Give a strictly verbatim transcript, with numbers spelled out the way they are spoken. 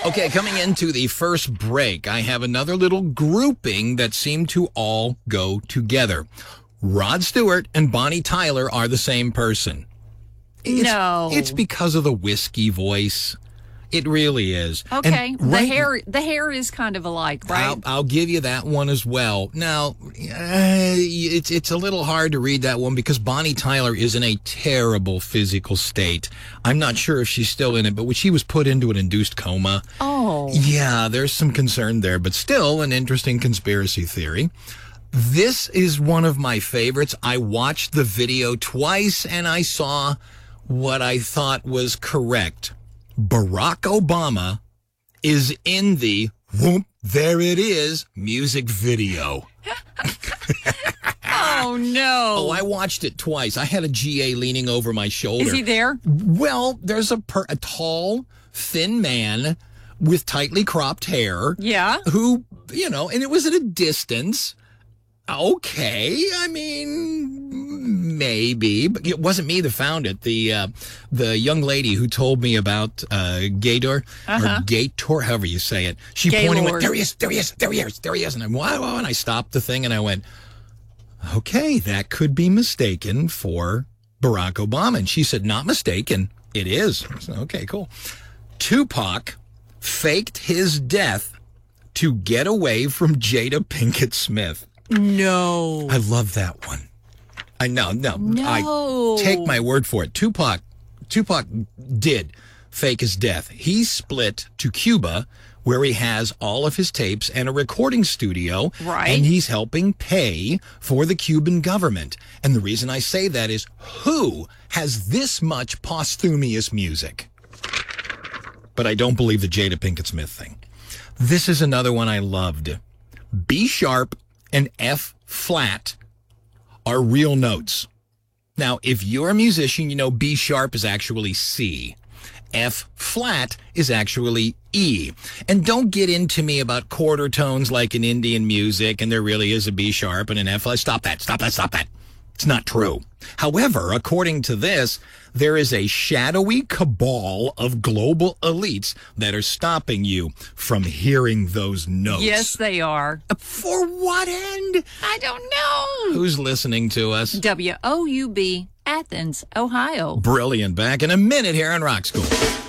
Okay, coming into the first break, I have another little grouping that seem to all go together. Rod Stewart and Bonnie Tyler are the same person. It's, no. It's because of the whiskey voice. It really is. Okay. And the right, hair the hair is kind of alike, right? I'll, I'll give you that one as well. Now, uh, it's it's a little hard to read that one because Bonnie Tyler is in a terrible physical state. I'm not sure if she's still in it, but when she was put into an induced coma. Oh. Yeah, there's some concern there, but still an interesting conspiracy theory. This is one of my favorites. I watched the video twice and I saw what I thought was correct. Barack Obama is in the whoop, there it is music video. Oh, no. Oh, I watched it twice. I had a G A leaning over my shoulder. Is he there? Well, there's a, per, a tall, thin man with tightly cropped hair. Yeah. Who, you know, and it was at a distance. Okay, I mean, maybe, but it wasn't me that found it. The uh, the young lady who told me about uh, Gator, uh-huh. or Gator, however you say it, she Gaylord. pointed, went, there he is, there he is, there he is, there he is. And, I'm, wow, wow, and I stopped the thing and I went, okay, that could be mistaken for Barack Obama. And she said, not mistaken, it is. I said, okay, cool. Tupac faked his death to get away from Jada Pinkett Smith. No. I love that one. I know, no, No. I take my word for it. Tupac, Tupac did fake his death. He split to Cuba, where he has all of his tapes and a recording studio. Right. And he's helping pay for the Cuban government. And the reason I say that is, who has this much posthumous music? But I don't believe the Jada Pinkett Smith thing. This is another one I loved. B sharp and F flat are real notes. Now, if you're a musician, you know B sharp is actually C. F flat is actually E. And don't get into me about quarter tones like in Indian music and there really is a B sharp and an F flat. Stop that, stop that, stop that. It's not true. However, according to this, there is a shadowy cabal of global elites that are stopping you from hearing those notes. Yes, they are. For what end? I don't know. Who's listening to us? W O U B, Athens, Ohio. Brilliant. Back in a minute here on Rock School.